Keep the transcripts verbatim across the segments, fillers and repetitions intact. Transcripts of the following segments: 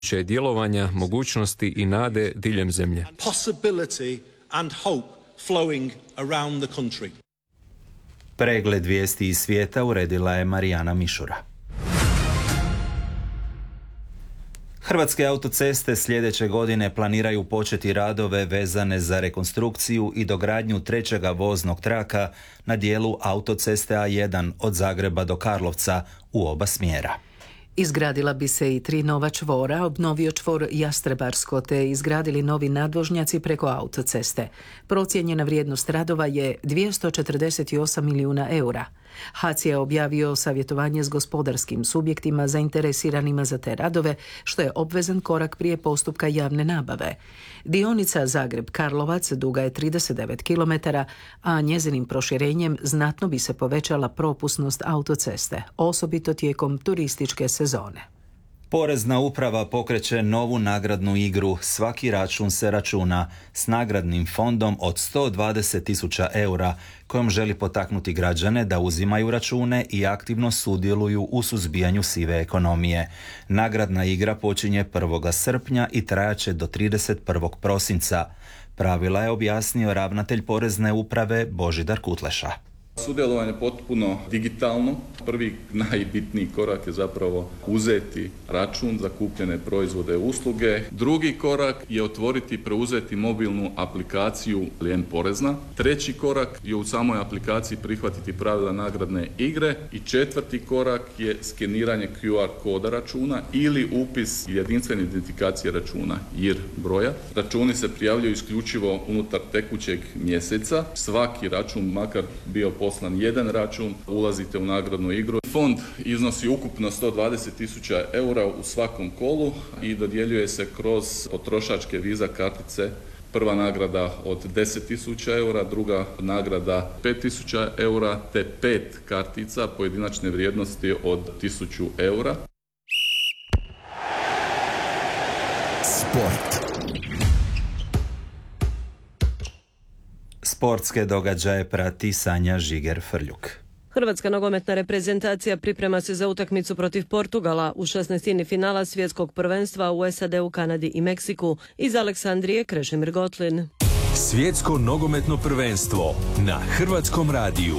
će djelovanja, mogućnosti i nade diljem zemlje. Pregled vijesti iz svijeta uredila je Marijana Mišura. Hrvatske autoceste sljedeće godine planiraju početi radove vezane za rekonstrukciju i dogradnju trećega voznog traka na dijelu autoceste A jedan od Zagreba do Karlovca u oba smjera. Izgradila bi se i tri nova čvora, obnovio čvor Jastrebarsko te izgradili novi nadvožnjaci preko autoceste. Procijenjena vrijednost radova je dvjesto četrdeset osam milijuna eura. H A C je objavio savjetovanje s gospodarskim subjektima zainteresiranima za te radove, što je obvezan korak prije postupka javne nabave. Dionica Zagreb-Karlovac duga je trideset devet kilometara, a njezinim proširenjem znatno bi se povećala propusnost autoceste, osobito tijekom turističke sezone. Porezna uprava pokreće novu nagradnu igru Svaki račun se računa s nagradnim fondom od sto dvadeset tisuća eura kojom želi potaknuti građane da uzimaju račune i aktivno sudjeluju u suzbijanju sive ekonomije. Nagradna igra počinje prvog srpnja i trajaće do trideset prvog prosinca. Pravila je objasnio ravnatelj Porezne uprave Božidar Kutleša. Sudjelovanje je potpuno digitalno. Prvi najbitniji korak je zapravo uzeti račun za kupljene proizvode i usluge. Drugi korak je otvoriti i preuzeti mobilnu aplikaciju Lijen Porezna. Treći korak je u samoj aplikaciji prihvatiti pravila nagradne igre. I četvrti korak je skeniranje Q R koda računa ili upis jedinstvene identifikacije računa I R broja. Računi se prijavljuju isključivo unutar tekućeg mjeseca. Svaki račun, makar bio poslan jedan račun, ulazite u nagradnu igru. Fond iznosi ukupno sto dvadeset tisuća eura u svakom kolu i dodjeljuje se kroz potrošačke Visa kartice. Prva nagrada od deset tisuća eura, druga nagrada pet tisuća eura, te pet kartica pojedinačne vrijednosti od tisuću eura. Sport. Sportske događaje prati Sanja Žiger-Frljuk. Hrvatska nogometna reprezentacija priprema se za utakmicu protiv Portugala u šesnaestini finala svjetskog prvenstva u S A D-u, Kanadi i Meksiku. Iz Aleksandrije Krešimir Gotlin. Svjetsko nogometno prvenstvo na Hrvatskom radiju.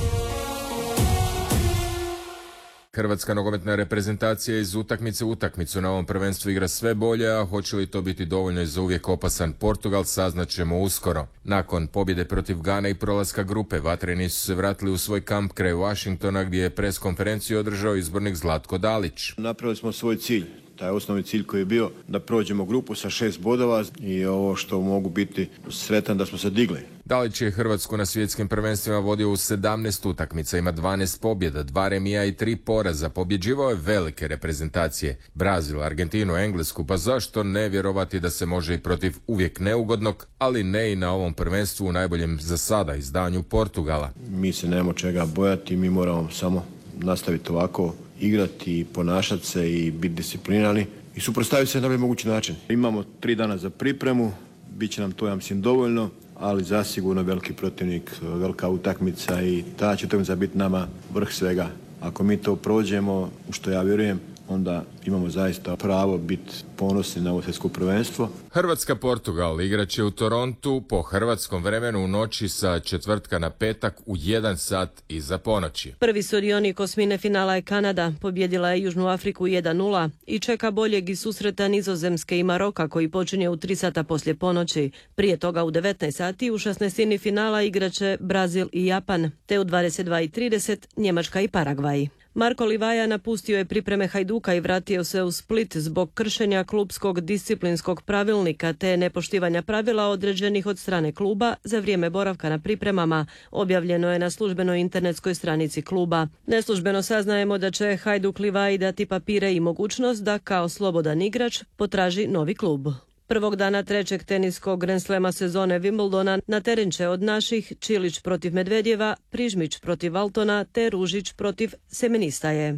Hrvatska nogometna reprezentacija iz utakmice u utakmicu na ovom prvenstvu igra sve bolje, a hoće li to biti dovoljno i za uvijek opasan Portugal, saznaćemo uskoro. Nakon pobjede protiv Gane i prolaska grupe, vatreni su se vratili u svoj kamp kraj Washingtona, gdje je pres konferenciju održao izbornik Zlatko Dalić. Napravili smo svoj cilj. Taj osnovni cilj koji je bio da prođemo grupu sa šest bodova i ovo što mogu biti sretan da smo se digli. Dalić je Hrvatsku na svjetskim prvenstvima vodio u sedamnaest utakmica, ima dvanaest pobjeda, dva remija i tri poraza. Pobjeđivao je velike reprezentacije, Brazil, Argentinu, Englesku, pa zašto ne vjerovati da se može i protiv uvijek neugodnog, ali ne i na ovom prvenstvu u najboljem za sada izdanju Portugala. Mi se nemamo čega bojati, mi moramo samo nastaviti ovako, igrati i ponašati se i biti disciplinirani i suprotstaviti se na najbolji mogući način. Imamo tri dana za pripremu, bit će nam to, ja mislim, dovoljno, ali zasigurno veliki protivnik, velika utakmica i ta će utakmica biti nama vrh svega. Ako mi to prođemo, u što ja vjerujem, onda imamo zaista pravo biti ponosni na ovo svjetsko prvenstvo. Hrvatska-Portugal igraće u Torontu po hrvatskom vremenu u noći sa četvrtka na petak u jedan sat iza ponoći. Prvi sudionik osmine finala je Kanada. Pobjedila je Južnu Afriku jedan nula i čeka boljeg i susreta Nizozemske i Maroka koji počinje u tri sata poslije ponoći. Prije toga u devetnaest sati u šesnaestini finala igraće Brazil i Japan, te u dvadeset dva i trideset Njemačka i Paragvaj. Marko Livaja napustio je pripreme Hajduka i vratio se u Split zbog kršenja klubskog disciplinskog pravilnika te nepoštivanja pravila određenih od strane kluba za vrijeme boravka na pripremama, objavljeno je na službenoj internetskoj stranici kluba. Neslužbeno saznajemo da će Hajduk Livaji dati papire i mogućnost da kao slobodan igrač potraži novi klub. Prvog dana trećeg teniskog Grand Slema sezone Wimbledona na teren će od naših Čilić protiv Medvedjeva, Prižmić protiv Valtona te Ružić protiv Semenistaje.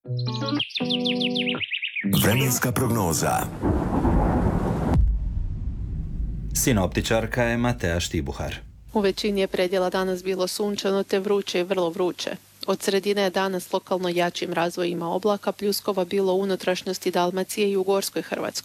Vremenska prognoza. Sinoptičarka je Matea Štibuhar. U većini je predjela danas bilo sunčano te vruće i vrlo vruće. Od sredine dana s lokalno jačim razvojima oblaka pljuskova bilo u unutrašnjosti Dalmacije i u Gorskoj Hrvatskoj.